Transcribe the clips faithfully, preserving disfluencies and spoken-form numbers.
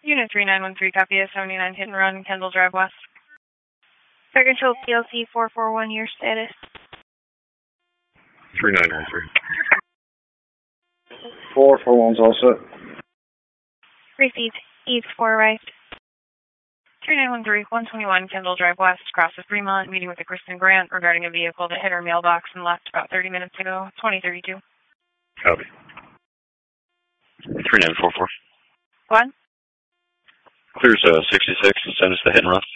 Unit three nine one three, copy of seventy-nine Hit and Run, Kendall Drive West. Fire Control P L C four four one, your status? three nine one three. four four one's all set. Received. Eve four arrived. three nine one three, one twenty-one Kendall Drive West, across the Fremont, meeting with the Kristen Grant regarding a vehicle that hit her mailbox and left about thirty minutes ago, twenty thirty-two. Copy. three nine four four. What? Clears uh, sixty-six, send us the hit and run.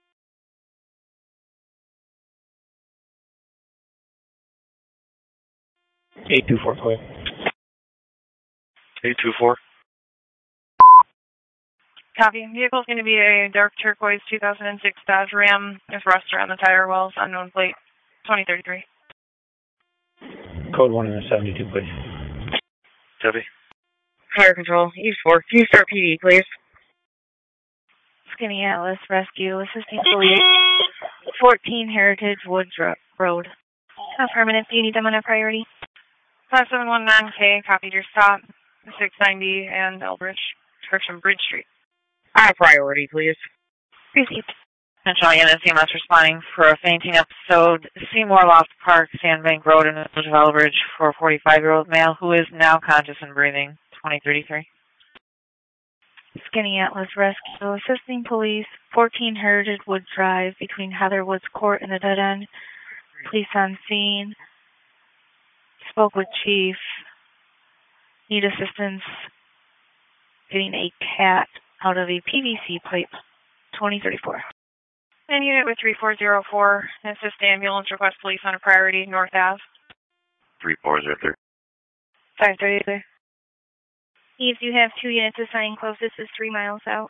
eight two four, clear. eight two four. Copy. Vehicle is going to be a dark turquoise two thousand six Dodge Ram with rust around the tire wells, unknown plate, twenty thirty-three. Code one seventy-two, please. Copy. Fire Control, Eve four. Can you start P D, please? Skinny Atlas Rescue, assisting police, fourteen Heritage Woods Road. Affirmative, do you need them on a priority? five seven one nine K, copied your stop, six ninety and Elbridge, description Bridge Street. High priority, please. Received. Central Unit C M S responding for a fainting episode. Seymour Loft Park, Sandbank Road in the village of Elbridge for a forty-five-year-old male who is now conscious and breathing. twenty thirty-three. Skinny Atlas Rescue, assisting police, fourteen Heritage Woods Drive between Heather Woods Court and the dead end. Police on scene. Spoke with chief. Need assistance getting a cat out of a P V C pipe. twenty thirty-four. And unit with three four zero four. Assist ambulance, request police on a priority, North Ave. three four zero three. five thirty there. Eve, you have two units assigned. Closest is three miles out.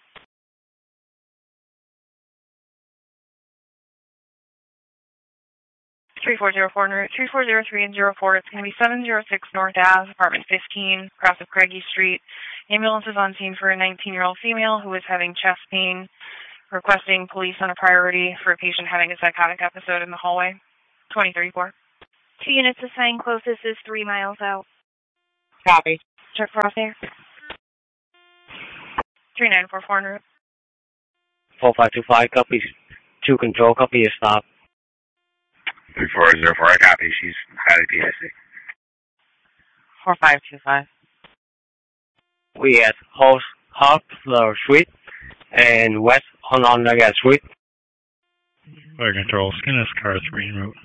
three four zero four, three four zero three and zero four. It's going to be seven oh six North Ave, apartment fifteen, across of Craigie Street. Ambulance is on scene for a nineteen-year-old female who is having chest pain, requesting police on a priority for a patient having a psychotic episode in the hallway. twenty thirty-four. Two units assigned. Closest is three miles out. Copy. Check for off there. three nine four four en route. four five two five, copy. two control, copy your stop. three four zero four, I copy. She's highly P I C. four five two five. We at Hostler Street and West Onondaga Street. Fire Control, Skinner's car three en route.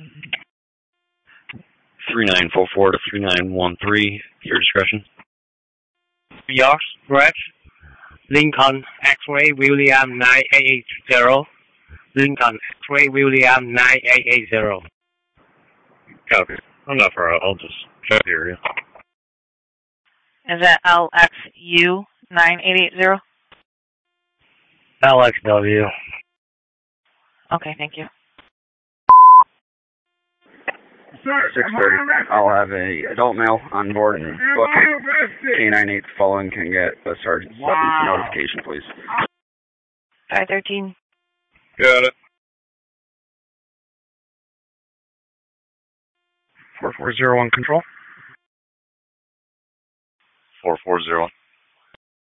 three nine four four to three nine one three, your discretion. York, Stretch, Lincoln, X-ray, William nine eight eight zero. Lincoln, X-ray, William nine eight eight zero. Copy. I'm not far out. I'll just check the area. Is that L X U nine eight eight zero? L X W. Okay, thank you. six thirty. I'll have a adult male on board and book K nine eight following can get a sergeant's wow. notification, please. five thirteen. Got it. four four zero one control. four four zero one.